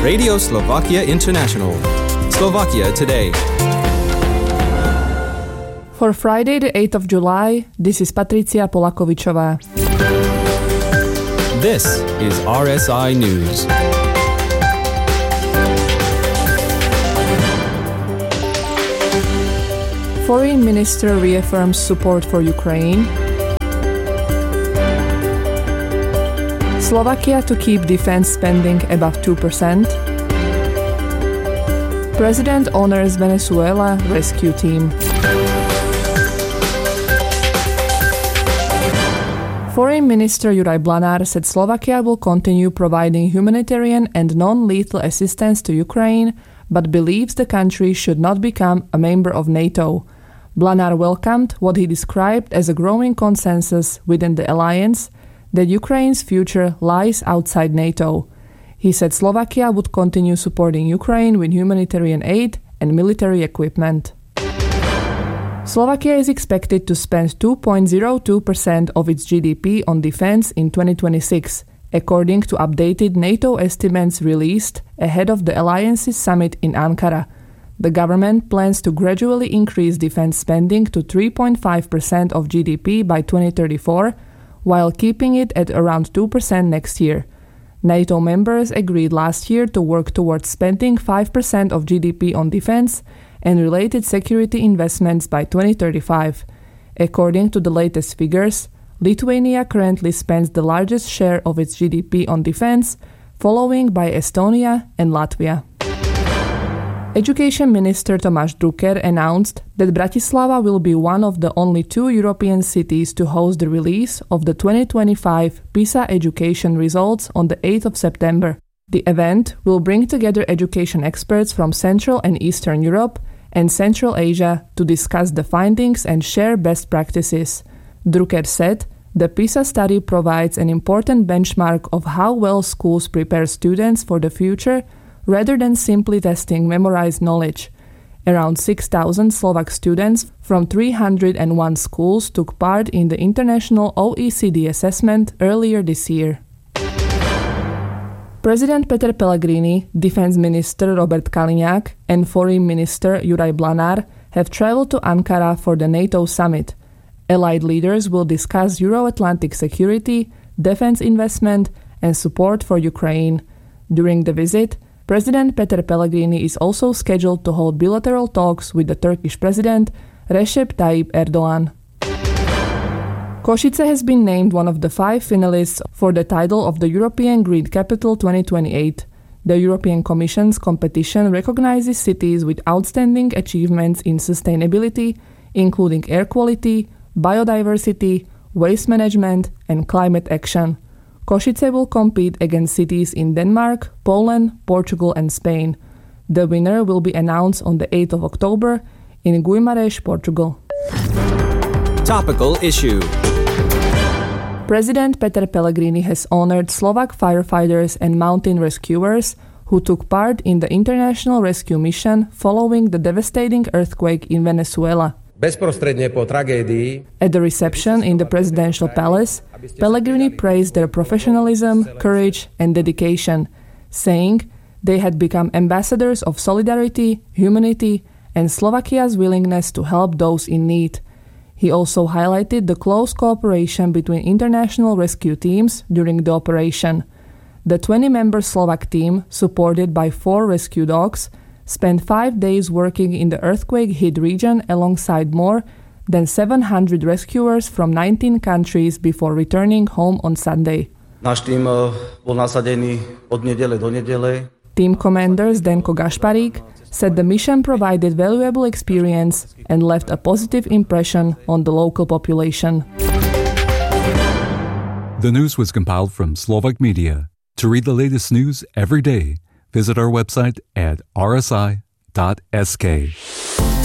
Radio Slovakia International. Slovakia Today. For Friday, the 8th of July, this is Patricia Polakovičová. This is RSI News. Foreign Minister reaffirms support for Ukraine. Slovakia to keep defense spending above 2%. President honors Venezuela rescue team. Foreign Minister Juraj Blanár said Slovakia will continue providing humanitarian and non-lethal assistance to Ukraine, but believes the country should not become a member of NATO. Blanár welcomed what he described as a growing consensus within the alliance that Ukraine's future lies outside NATO. He said Slovakia would continue supporting Ukraine with humanitarian aid and military equipment. Slovakia is expected to spend 2.02% of its GDP on defense in 2026, according to updated NATO estimates released ahead of the alliance's summit in Ankara. The government plans to gradually increase defense spending to 3.5% of GDP by 2034, while keeping it at around 2% next year. NATO members agreed last year to work towards spending 5% of GDP on defense and related security investments by 2035. According to the latest figures, Lithuania currently spends the largest share of its GDP on defense, following by Estonia and Latvia. Education Minister Tomáš Drucker announced that Bratislava will be one of the only 2 European cities to host the release of the 2025 PISA education results on the 8th of September. The event will bring together education experts from Central and Eastern Europe and Central Asia to discuss the findings and share best practices. Drucker said the PISA study provides an important benchmark of how well schools prepare students for the future rather than simply testing memorized knowledge. Around 6,000 Slovak students from 301 schools took part in the international OECD assessment earlier this year. President Peter Pellegrini, Defense Minister Robert Kaliňák, and Foreign Minister Juraj Blanár have traveled to Ankara for the NATO summit. Allied leaders will discuss Euro-Atlantic security, defense investment, and support for Ukraine. During the visit, President Peter Pellegrini is also scheduled to hold bilateral talks with the Turkish President Recep Tayyip Erdogan. Košice has been named one of the 5 finalists for the title of the European Green Capital 2028. The European Commission's competition recognizes cities with outstanding achievements in sustainability, including air quality, biodiversity, waste management, and climate action. Košice will compete against cities in Denmark, Poland, Portugal, and Spain. The winner will be announced on the 8th of October in Guimarães, Portugal. Topical issue. President Peter Pellegrini has honored Slovak firefighters and mountain rescuers who took part in the international rescue mission following the devastating earthquake in Venezuela. Bezprostredne po tragédii. At the reception in the presidential palace, Pellegrini praised their professionalism, courage, and dedication, saying they had become ambassadors of solidarity, humanity, and Slovakia's willingness to help those in need. He also highlighted the close cooperation between international rescue teams during the operation. The 20-member Slovak team, supported by 4 rescue dogs, spent 5 days working in the earthquake-hit region alongside more than 700 rescuers from 19 countries before returning home on Sunday. Náš tým bol nasadený od nedele do nedele. Team commander Zdenko Gašparík said the mission provided valuable experience and left a positive impression on the local population. The news was compiled from Slovak Media. To read the latest news every day, visit our website at rsi.sk.